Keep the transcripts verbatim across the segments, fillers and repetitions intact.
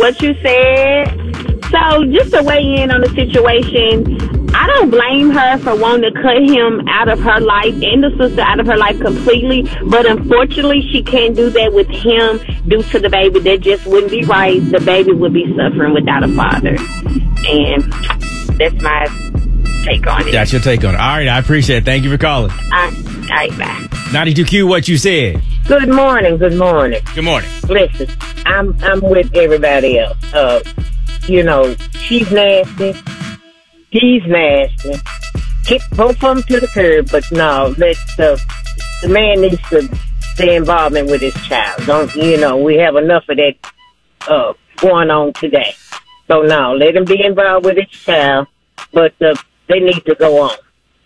what you said. So just to weigh in on the situation, I don't blame her for wanting to cut him out of her life and the sister out of her life completely. But unfortunately, she can't do that with him due to the baby. That just wouldn't be right. The baby would be suffering without a father. And that's my take on it. That's your take on it. All right, I appreciate it. Thank you for calling. All right, all right, bye. ninety-two Q, what you said. Good morning, good morning. Good morning. Listen, I'm I'm with everybody else. Uh, you know, she's nasty. He's nasty. Kick both of them to the curb, but no, let the the man needs to stay involvement with his child. Don't you know? We have enough of that uh, going on today. So no, let him be involved with his child, but uh, they need to go on.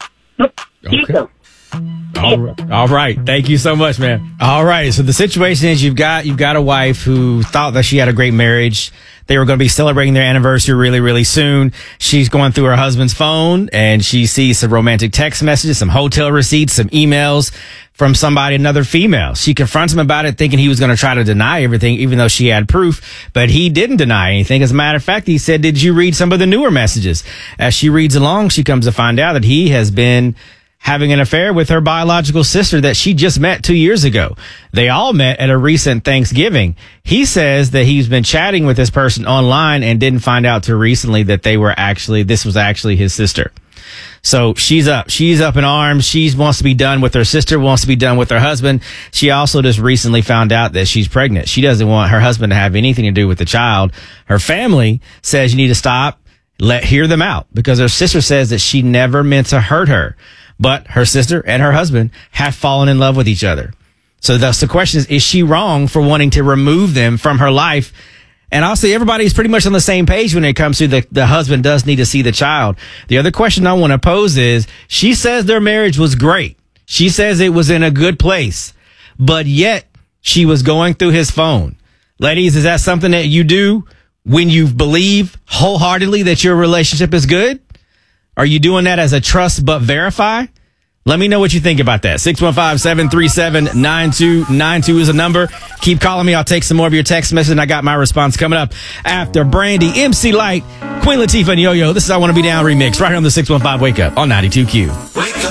Keep Okay. them. All right. All right. Thank you so much, man. All right. So the situation is you've got you've got a wife who thought that she had a great marriage. They were going to be celebrating their anniversary really, really soon. She's going through her husband's phone and she sees some romantic text messages, some hotel receipts, some emails from somebody, another female. She confronts him about it, thinking he was going to try to deny everything, even though she had proof, but he didn't deny anything. As a matter of fact, he said, "Did you read some of the newer messages?" As she reads along, she comes to find out that he has been having an affair with her biological sister that she just met two years ago. They all met at a recent Thanksgiving. He says that he's been chatting with this person online and didn't find out till recently that they were actually, this was actually his sister. So she's up. She's up in arms. She wants to be done with her sister, wants to be done with her husband. She also just recently found out that she's pregnant. She doesn't want her husband to have anything to do with the child. Her family says you need to stop, let hear them out, because her sister says that she never meant to hurt her. But her sister and her husband have fallen in love with each other. So thus the question is, is she wrong for wanting to remove them from her life? And I'll say everybody's pretty much on the same page when it comes to the, the husband does need to see the child. The other question I want to pose is, she says their marriage was great. She says it was in a good place, but yet she was going through his phone. Ladies, is that something that you do when you believe wholeheartedly that your relationship is good? Are you doing that as a trust but verify? Let me know what you think about that. six one five, seven three seven, nine two nine two is a number. Keep calling me. I'll take some more of your text messages, and I got my response coming up after Brandy, M C Light, Queen Latifah, and Yo-Yo. This is I Want to Be Down remix right here on the six one five Wake Up on ninety-two Q. Wake up.